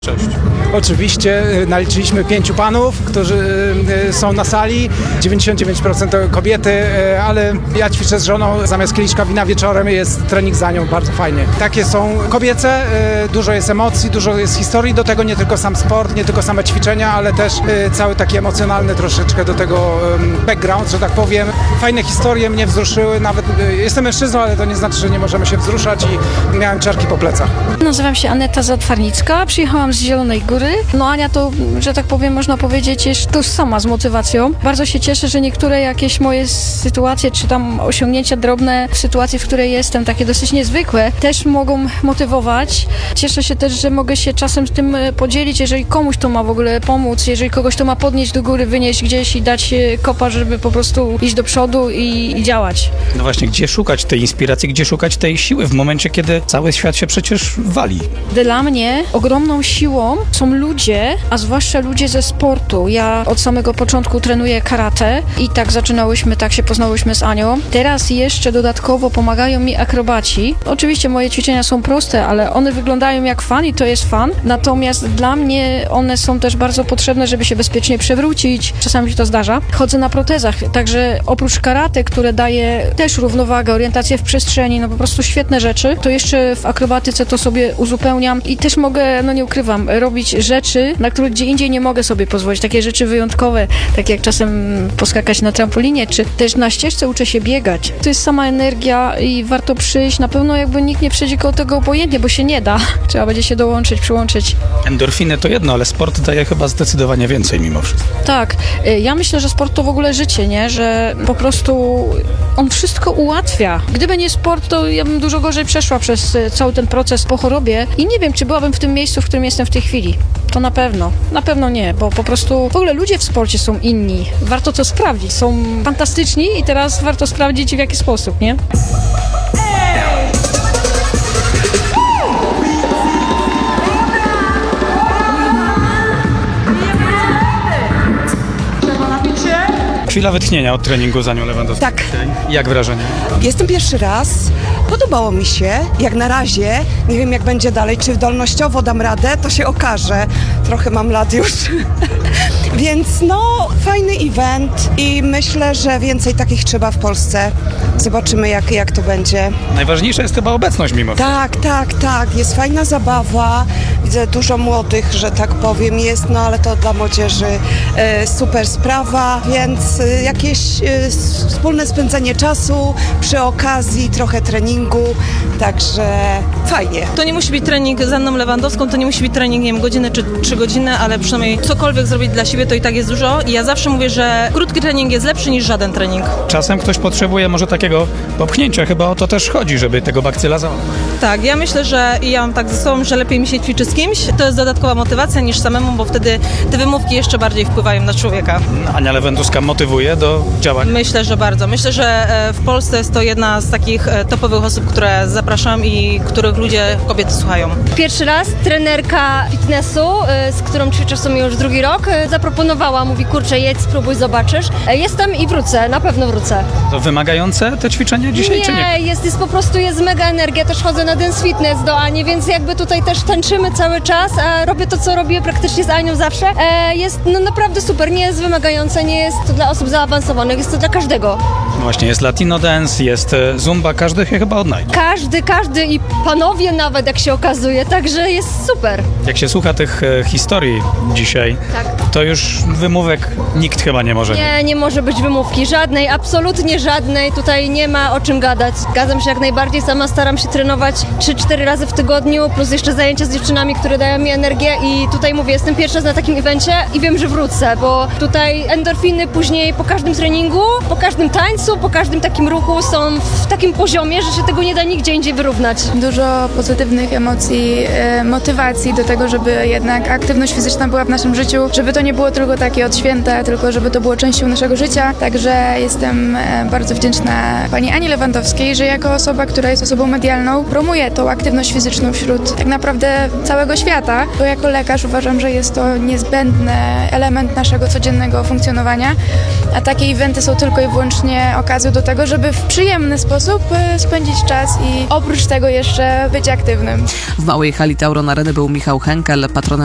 Cześć. Oczywiście naliczyliśmy 5 panów, którzy są na sali, 99% to kobiety, ale ja ćwiczę z żoną, zamiast kieliszka wina wieczorem jest trening za nią, bardzo fajnie. Takie są kobiece, dużo jest emocji, dużo jest historii, do tego nie tylko sam sport, nie tylko same ćwiczenia, ale też cały taki emocjonalny troszeczkę do tego background, że tak powiem. Fajne historie mnie wzruszyły, nawet jestem mężczyzną, ale to nie znaczy, że nie możemy się wzruszać i miałem ciarki po plecach. Nazywam się Aneta Zatwarnicka, przyjechałam z Zielonej Góry. No Ania to, że tak powiem, można powiedzieć, jest tożsama z motywacją. Bardzo się cieszę, że niektóre jakieś moje sytuacje, czy tam osiągnięcia drobne w sytuacji, w której jestem, takie dosyć niezwykłe, też mogą motywować. Cieszę się też, że mogę się czasem z tym podzielić, jeżeli komuś to ma w ogóle pomóc, jeżeli kogoś to ma podnieść do góry, wynieść gdzieś i dać kopa, żeby po prostu iść do przodu i działać. No właśnie, gdzie szukać tej inspiracji, gdzie szukać tej siły w momencie, kiedy cały świat się przecież wali? Dla mnie ogromną siłą są ludzie, a zwłaszcza ludzie ze sportu. Ja od samego początku trenuję karate i tak zaczynałyśmy, tak się poznałyśmy z Anią. Teraz jeszcze dodatkowo pomagają mi akrobaci. Oczywiście moje ćwiczenia są proste, ale one wyglądają jak fan i to jest fan. Natomiast dla mnie one są też bardzo potrzebne, żeby się bezpiecznie przewrócić. Czasami się to zdarza. Chodzę na protezach, także oprócz karate, które daje też równowagę, orientację w przestrzeni, no po prostu świetne rzeczy, to jeszcze w akrobatyce to sobie uzupełniam i też mogę, no nie ukrywam, robić rzeczy, na które gdzie indziej nie mogę sobie pozwolić. Takie rzeczy wyjątkowe, tak jak czasem poskakać na trampolinie, czy też na ścieżce uczę się biegać. To jest sama energia i warto przyjść. Na pewno jakby nikt nie przejdzie koło tego obojętnie, bo się nie da. Trzeba będzie się dołączyć, przyłączyć. Endorfiny to jedno, ale sport daje chyba zdecydowanie więcej mimo wszystko. Tak. Ja myślę, że sport to w ogóle życie, nie? Że po prostu on wszystko ułatwia. Gdyby nie sport, to ja bym dużo gorzej przeszła przez cały ten proces po chorobie i nie wiem, czy byłabym w tym miejscu, w którym jestem w tej chwili. To na pewno nie, bo po prostu w ogóle ludzie w sporcie są inni. Warto to sprawdzić, są fantastyczni i teraz warto sprawdzić w jaki sposób, nie? Chwila wytchnienia od treningu z Anią Lewandowską. Tak. Jak wrażenie? Jestem pierwszy raz. Podobało mi się, jak na razie. Nie wiem, jak będzie dalej. Czy wydolnościowo dam radę, to się okaże. Trochę mam lat już. Więc no, fajny event i myślę, że więcej takich trzeba w Polsce. Zobaczymy, jak to będzie. Najważniejsza jest chyba obecność mimo wszystko. Tak. Jest fajna zabawa. Widzę dużo młodych, że tak powiem, jest, no ale to dla młodzieży super sprawa, więc jakieś wspólne spędzenie czasu, przy okazji trochę treningu, także fajnie. To nie musi być trening z Anną Lewandowską, to nie musi być trening, nie wiem, godzinę czy 3 godziny, ale przynajmniej cokolwiek zrobić dla siebie, to i tak jest dużo i ja zawsze mówię, że krótki trening jest lepszy niż żaden trening. Czasem ktoś potrzebuje może takiego popchnięcia, chyba o to też chodzi, żeby tego bakcyla załapać. Tak, ja myślę, że i ja mam tak ze sobą, że lepiej mi się ćwiczy z kimś, to jest dodatkowa motywacja niż samemu, bo wtedy te wymówki jeszcze bardziej wpływają na człowieka. Ania Lewandowska motywuje do działań. Myślę, że bardzo. Myślę, że w Polsce jest to jedna z takich topowych osób, które zapraszam i których ludzie, kobiety słuchają. Pierwszy raz trenerka fitnessu, z którą ćwiczę w sumie już drugi rok, zaproponowała, mówi, kurczę, jedź, spróbuj, zobaczysz. Jestem i wrócę, na pewno wrócę. To wymagające te ćwiczenia dzisiaj, czy nie? Jest po prostu mega energia, też chodzę na Dance Fitness do Ani, więc jakby tutaj też tańczymy cały czas, a robię to, co robię praktycznie z Anią zawsze. Jest no naprawdę super, nie jest wymagające, nie jest to dla osób zaawansowanych, jest to dla każdego. Właśnie, jest Latino Dance, jest Zumba, każdy chyba odnajdzie. Każdy i panowie nawet, jak się okazuje, także jest super. Jak się słucha tych historii dzisiaj, Tak. to już wymówek nikt chyba nie może. Nie może być wymówki, żadnej, absolutnie żadnej, tutaj nie ma o czym gadać. Zgadzam się jak najbardziej, sama staram się trenować 3-4 razy w tygodniu, plus jeszcze zajęcia z dziewczynami, które dają mi energię i tutaj mówię, jestem pierwszy raz na takim evencie i wiem, że wrócę, bo tutaj endorfiny później po każdym treningu, po każdym tańcu, po każdym takim ruchu są w takim poziomie, że się tego nie da nigdzie indziej wyrównać. Dużo pozytywnych emocji, motywacji do tego, żeby jednak aktywność fizyczna była w naszym życiu, żeby to nie było tylko takie od święta, tylko żeby to było częścią naszego życia. Także jestem bardzo wdzięczna pani Ani Lewandowskiej, że jako osoba, która jest osobą medialną, promuje tą aktywność fizyczną wśród tak naprawdę całego świata, bo jako lekarz uważam, że jest to niezbędny element naszego codziennego funkcjonowania, a takie eventy są tylko i wyłącznie okazją do tego, żeby w przyjemny sposób spędzić czas i oprócz tego jeszcze być aktywnym. W małej hali Tauron Areny był Michał Henkel, patronem